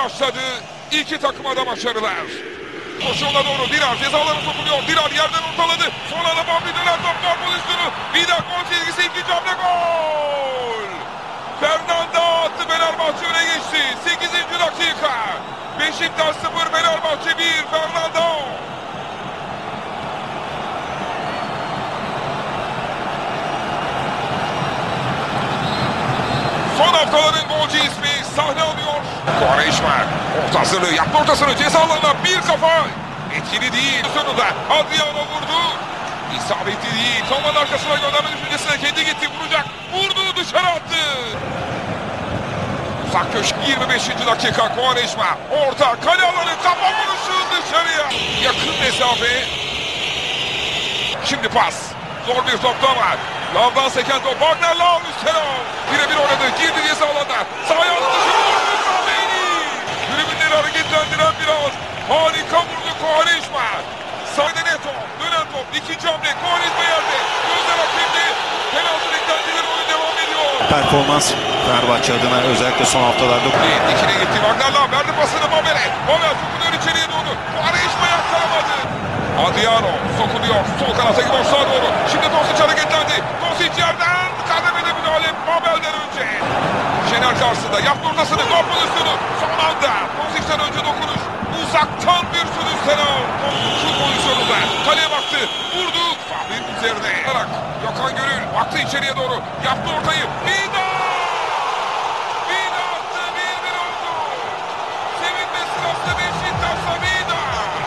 başladı. İki takıma da başarılar. Koşuğuna doğru Dirar cezalarına sokuluyor. Dirar yerden ortaladı. Sonra da Bambi döner top gol pozisyonu. Vida gol çizgisi, ikinci hamle gol. Fernanda attı, Fenerbahçe öne geçti. 8. dakika. Beşiktaş 0, Fenerbahçe 1. Fernanda. Son haftaların golcü ismi sahne alıyor. Quaresma orta hazırlığı yaptı, ortasını ceza alanına bir kafa. Etkili değil. Sonunda Adriano vurdu. İsabetli değil. Kamanın arkasına gönderme düşüncesine kendi gitti, vuracak. Vurdu, dışarı attı. Uzak köşe 25. dakika. Quaresma orta kale alanı, kafa vuruşu dışarıya. Yakın mesafe. Şimdi pas. Zor bir topta var. Lavdan seken top. Wagner Lav üstüne. Birebir oynadı. Girdi ceza alanına. Sağ ayağını dışarı vurdu. Kahveyni. Tribünleri hareketlendiren biraz. Harika vurdu Quaresma. Sağda Neto. Dönen top. İkinci hamle. Quaresma yerde. Gözler hakemde. Penaltı beklentileri, oyun devam ediyor. Performans Fenerbahçe adına özellikle son haftalarda. İkine gitti. Wagner Lav verdi pasını Mabel'e. Mabel sokuluyor içeriye doğru. Quaresma yaktaramadı. Adriano sokuluyor. Sol kanata gibi sağa doğru. Şimdi Dosic hareketlendi. Dosic yerden kademede müdahale Mabel'den önce. Şener karşısında yaptı ortasını. Gol pozisyonu. Son anda Dosic'ten önce dokunuş. Uzaktan bir sürüş Senal. Şu pozisyonunda kaleye baktı. Vurdu. Fahri'nin üzerine. Gökhan Gönül baktı içeriye doğru. Yaptı ortayı. Vida! Vida attı. 1-1 oldu. Sevinme sırasında Beşiktaş'ta Vida.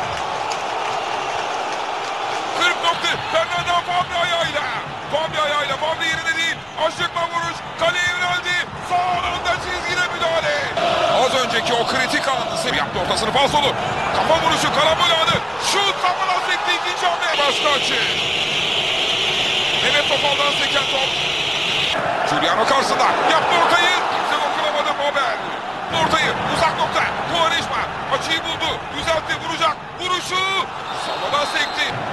40 nokta. Fernanda Fabri ayağıyla. Fabri ayağıyla. Fabri yerine değil. Aşıkma vuruş. Kaleye yöneldi. Son anda çizgide müdahale. Az önceki o kritik anı yaptı, ortasını falsolu. Kafa vuruşu, karambol anı. Şut kafadan sekti, ikinci hamle. Başka açı. Mehmet Topal'dan seken top. Giuliano karşısında. Yaptı ortayı. Kimse dokunamadı Mabel. Ortayı uzak nokta. Quaresma açıyı buldu. Düzeltti, vuracak. Vuruşu. Savadan sekti.